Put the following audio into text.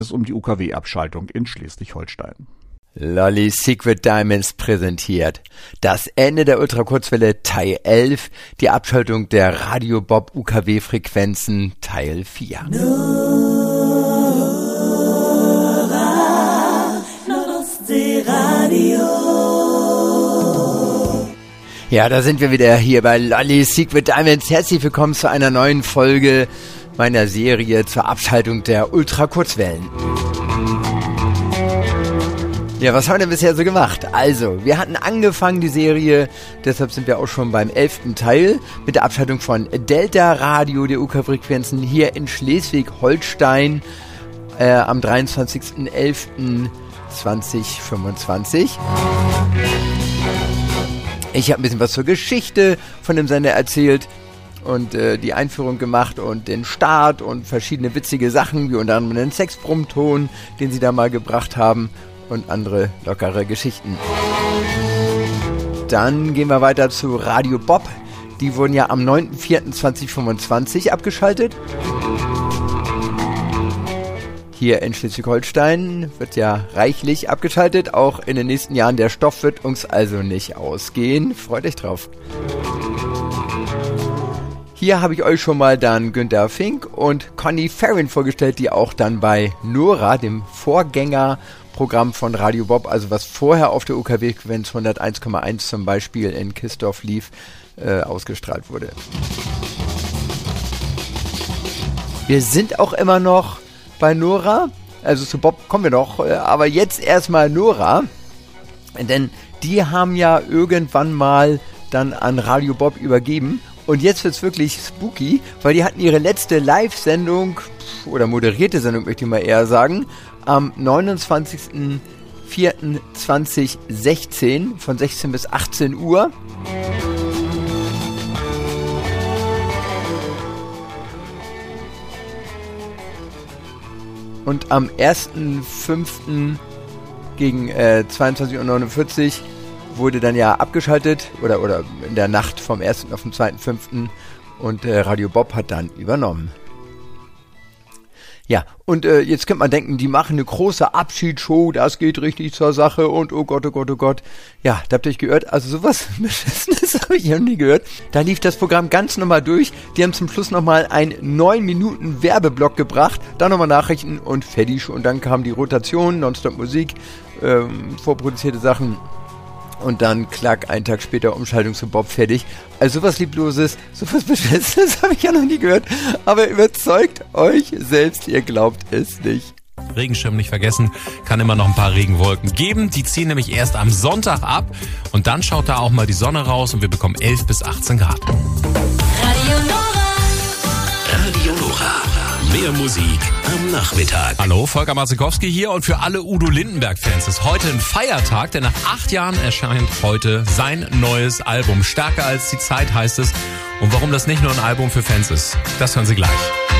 es um die UKW-Abschaltung in Schleswig-Holstein. Lolly Secret Diamonds präsentiert das Ende der Ultrakurzwelle Teil 11, die Abschaltung der Radio Bob UKW-Frequenzen Teil 4. Ja, da sind wir wieder hier bei Lolly Secret Diamonds. Herzlich willkommen zu einer neuen Folge meiner Serie zur Abschaltung der Ultrakurzwellen. Ja, was haben wir denn bisher so gemacht? Also, wir hatten angefangen die Serie, deshalb sind wir auch schon beim 11. Teil, mit der Abschaltung von Delta Radio, der UK-Frequenzen hier in Schleswig-Holstein am 23.11.2025. Ich habe ein bisschen was zur Geschichte von dem Sender erzählt und die Einführung gemacht und den Start und verschiedene witzige Sachen, wie unter anderem den Sexbrummton, den sie da mal gebracht haben, und andere lockere Geschichten. Dann gehen wir weiter zu Radio Bob. Die wurden ja am 9.04.2025 abgeschaltet. Hier in Schleswig-Holstein wird ja reichlich abgeschaltet. Auch in den nächsten Jahren. Der Stoff wird uns also nicht ausgehen. Freut euch drauf. Hier habe ich euch schon mal dann Günter Fink und Conny Farrin vorgestellt, die auch dann bei Nora, dem Vorgängerprogramm von Radio Bob, also was vorher auf der UKW-Frequenz 101,1 zum Beispiel in Kisdorf lief, ausgestrahlt wurde. Wir sind auch immer noch bei Nora, also zu Bob kommen wir noch, aber jetzt erstmal Nora, denn die haben ja irgendwann mal dann an Radio Bob übergeben. Und jetzt wird's wirklich spooky, weil die hatten ihre letzte Live-Sendung, oder moderierte Sendung, möchte ich mal eher sagen, am 29.04.2016 von 16 bis 18 Uhr. Und am 1.05. gegen 22.49 Uhr wurde dann ja abgeschaltet oder in der Nacht vom 1. auf den 2.5. und Radio Bob hat dann übernommen. Ja, und jetzt könnte man denken, die machen eine große Abschiedsshow, das geht richtig zur Sache und oh Gott, oh Gott, oh Gott. Ja, da habt ihr euch gehört, also sowas Beschissenes habe ich noch nie gehört. Da lief das Programm ganz normal durch, die haben zum Schluss nochmal einen 9 Minuten Werbeblock gebracht, dann nochmal Nachrichten und fertig. Und dann kam die Rotation, Nonstop Musik, vorproduzierte Sachen. Und dann, klack, einen Tag später Umschaltung zu Bob, fertig. Also sowas Liebloses, sowas Beschissenes habe ich ja noch nie gehört. Aber überzeugt euch selbst, ihr glaubt es nicht. Regenschirm nicht vergessen, kann immer noch ein paar Regenwolken geben. Die ziehen nämlich erst am Sonntag ab. Und dann schaut da auch mal die Sonne raus und wir bekommen 11 bis 18 Grad. Radio Nora. Radio Nora. Mehr Musik am Nachmittag. Hallo, Volker Marzikowski hier und für alle Udo Lindenberg-Fans ist heute ein Feiertag, denn nach 8 Jahren erscheint heute sein neues Album. Stärker als die Zeit heißt es. Und warum das nicht nur ein Album für Fans ist, das hören Sie gleich.